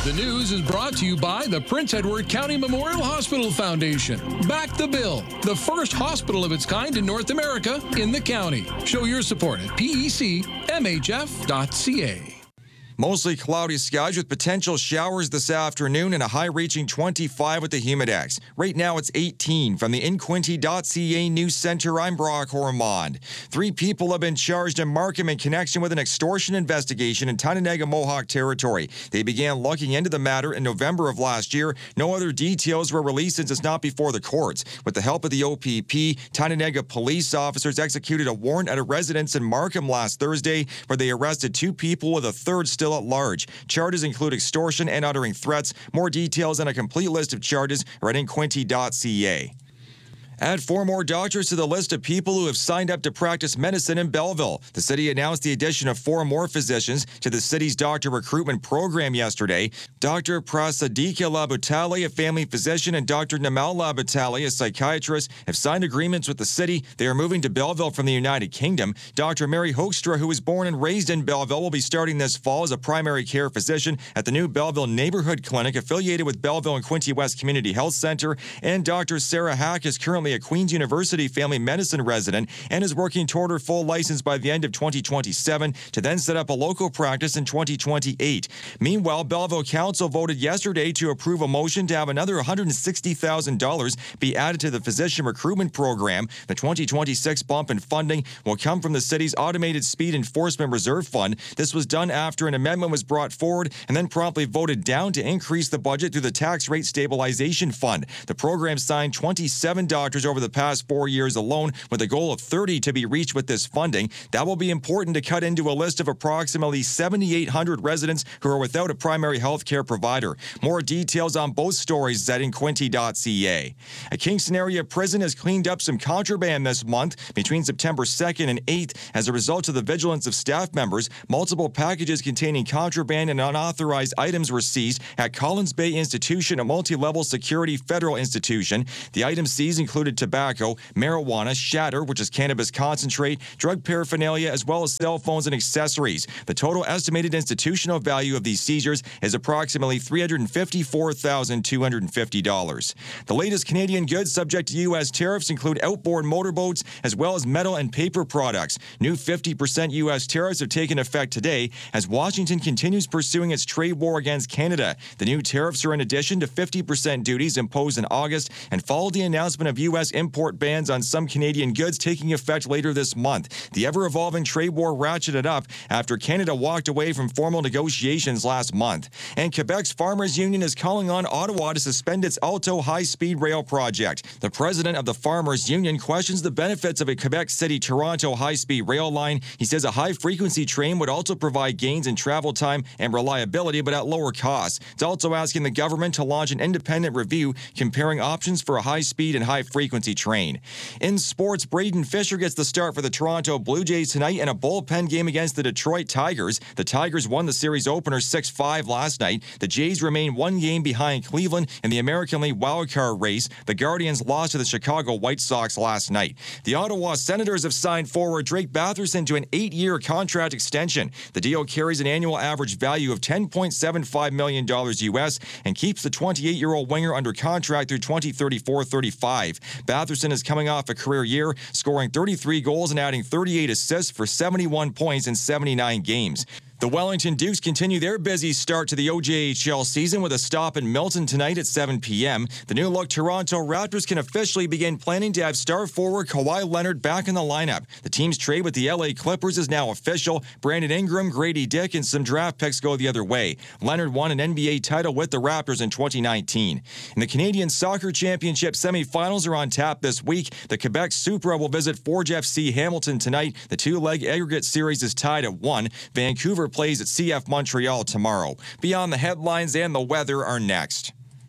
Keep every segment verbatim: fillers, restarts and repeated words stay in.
The news is brought to you by the Prince Edward County Memorial Hospital Foundation. Back the Bill, the first hospital of its kind in North America in the county. Show your support at P E C M H F dot C A. Mostly cloudy skies with potential showers this afternoon and a high reaching twenty-five with the humidex. Right now it's eighteen. From the in quinte dot C A News Center, I'm Brock Ormond. Three people have been charged in Markham in connection with an extortion investigation in Tyendinaga Mohawk territory. They began looking into the matter in November of last year. No other details were released since it's not before the courts. With the help of the O P P, Tyendinaga police officers executed a warrant at a residence in Markham last Thursday where they arrested two people with a third still at large. Charges include extortion and uttering threats. More details and a complete list of charges are at in quinte dot C A. Add four more doctors to the list of people who have signed up to practice medicine in Belleville. The city announced the addition of four more physicians to the city's doctor recruitment program yesterday. Doctor Prasadika Labutale, a family physician, and Doctor Namal Labutale, a psychiatrist, have signed agreements with the city. They are moving to Belleville from the United Kingdom. Doctor Mary Hoekstra, who was born and raised in Belleville, will be starting this fall as a primary care physician at the new Belleville Neighborhood Clinic affiliated with Belleville and Quinte West Community Health Center. And Doctor Sarah Hack is currently a Queen's University family medicine resident and is working toward her full license by the end of twenty twenty-seven to then set up a local practice in twenty twenty-eight. Meanwhile, Belleville Council voted yesterday to approve a motion to have another one hundred sixty thousand dollars be added to the physician recruitment program. The twenty twenty-six bump in funding will come from the city's Automated Speed Enforcement Reserve Fund. This was done after an amendment was brought forward and then promptly voted down to increase the budget through the Tax Rate Stabilization Fund. The program signed twenty-seven doctors over the past four years alone, with a goal of thirty to be reached with this funding. That will be important to cut into a list of approximately seven thousand eight hundred residents who are without a primary health care provider. More details on both stories at in quinte dot C A. A Kingston area prison has cleaned up some contraband this month between September second and eighth. As a result of the vigilance of staff members, multiple packages containing contraband and unauthorized items were seized at Collins Bay Institution, a multi-level security federal institution. The items seized included tobacco, marijuana, shatter, which is cannabis concentrate, drug paraphernalia, as well as cell phones and accessories. The total estimated institutional value of these seizures is approximately three hundred fifty-four thousand two hundred fifty dollars. The latest Canadian goods subject to U S tariffs include outboard motorboats as well as metal and paper products. New fifty percent U S tariffs have taken effect today as Washington continues pursuing its trade war against Canada. The new tariffs are in addition to fifty percent duties imposed in August and followed the announcement of U S import bans on some Canadian goods taking effect later this month. The ever-evolving trade war ratcheted up after Canada walked away from formal negotiations last month. And Quebec's Farmers Union is calling on Ottawa to suspend its Alto high-speed rail project. The president of the Farmers Union questions the benefits of a Quebec City-Toronto high-speed rail line. He says a high-frequency train would also provide gains in travel time and reliability, but at lower costs. It's also asking the government to launch an independent review comparing options for a high-speed and high-frequency train. In sports, Braden Fisher gets the start for the Toronto Blue Jays tonight in a bullpen game against the Detroit Tigers. The Tigers won the series opener six five last night. The Jays remain one game behind Cleveland in the American League wildcard race. The Guardians lost to the Chicago White Sox last night. The Ottawa Senators have signed forward Drake Batherson to an eight-year contract extension. The deal carries an annual average value of ten point seven five million dollars U S and keeps the twenty-eight-year-old winger under contract through twenty thirty-four thirty-five. Batherson is coming off a career year, scoring thirty-three goals and adding thirty-eight assists for seventy-one points in seventy-nine games. The Wellington Dukes continue their busy start to the O J H L season with a stop in Milton tonight at seven p.m. The new look Toronto Raptors can officially begin planning to have star forward Kawhi Leonard back in the lineup. The team's trade with the L A Clippers is now official. Brandon Ingram, Grady Dick, and some draft picks go the other way. Leonard won an N B A title with the Raptors in twenty nineteen. And the Canadian Soccer Championship semifinals are on tap this week. The Quebec Supra will visit Forge F C Hamilton tonight. The two-leg aggregate series is tied at one. Vancouver plays at C F Montreal tomorrow. Beyond the headlines and the weather are next.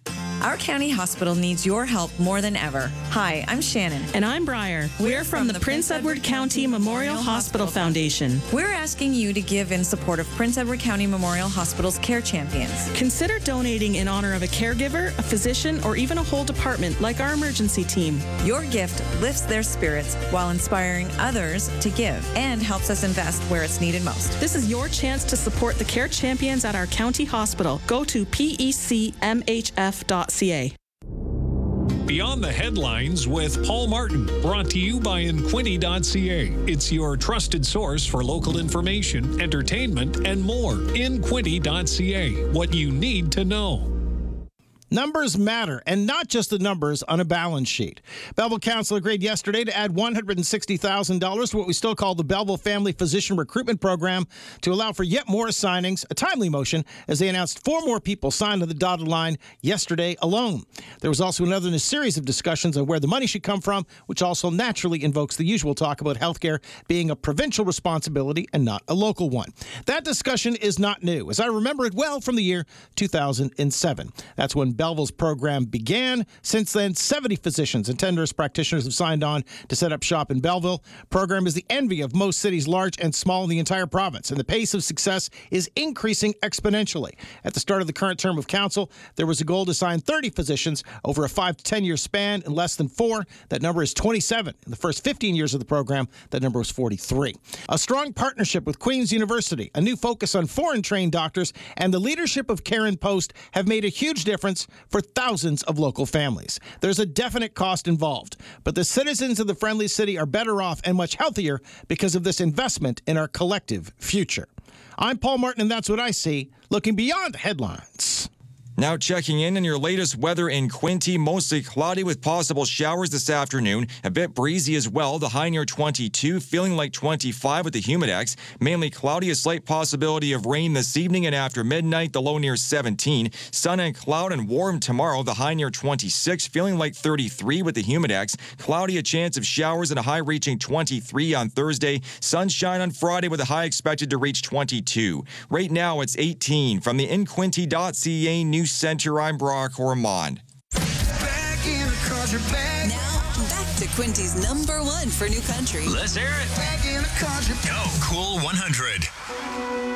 Our county hospital needs your help more than ever. Hi, I'm Shannon. And I'm Briar. We're from, from the, the Prince Edward, Edward County Memorial Hospital Foundation. We're asking you to give in support of Prince Edward County Memorial Hospital's Care Champions. Consider donating in honor of a caregiver, a physician, or even a whole department like our emergency team. Your gift lifts their spirits while inspiring others to give and helps us invest where it's needed most. This is your chance to support the Care Champions at our county hospital. Go to P E C M H F dot C A. Beyond the Headlines with Paul Martin, brought to you by Inquinty dot C A. It's your trusted source for local information, entertainment, and more. Inquinty dot C A. What you need to know. Numbers matter, and not just the numbers on a balance sheet. Belleville Council agreed yesterday to add one hundred sixty thousand dollars to what we still call the Belleville Family Physician Recruitment Program to allow for yet more signings, a timely motion, as they announced four more people signed on the dotted line yesterday alone. There was also another in a series of discussions on where the money should come from, which also naturally invokes the usual talk about healthcare being a provincial responsibility and not a local one. That discussion is not new, as I remember it well from the year two thousand seven. That's when Belleville's program began. Since then, seventy physicians and ten nurse practitioners have signed on to set up shop in Belleville. The program is the envy of most cities, large and small, in the entire province, and the pace of success is increasing exponentially. At the start of the current term of council, there was a goal to sign thirty physicians over a five to ten year span. In less than four, that number is twenty-seven. In the first fifteen years of the program, that number was forty-three. A strong partnership with Queen's University, a new focus on foreign-trained doctors, and the leadership of Karen Post have made a huge difference for thousands of local families. There's a definite cost involved, but the citizens of the Friendly City are better off and much healthier because of this investment in our collective future. I'm Paul Martin, and that's what I see, looking beyond the headlines. Now checking in on your latest weather in Quinte, mostly cloudy with possible showers this afternoon. A bit breezy as well, the high near twenty-two, feeling like twenty-five with the humidex. Mainly cloudy, a slight possibility of rain this evening and after midnight, the low near seventeen. Sun and cloud and warm tomorrow, the high near twenty-six, feeling like thirty-three with the humidex. Cloudy, a chance of showers and a high reaching twenty-three on Thursday. Sunshine on Friday with a high expected to reach twenty-two. Right now it's eighteen. From the Inquinty dot C A News Center, I'm Brock Ormond. Back in the country, back. Now, back to Quinty's number one for new country. Let's hear it. Back in the country. Go Cool one hundred.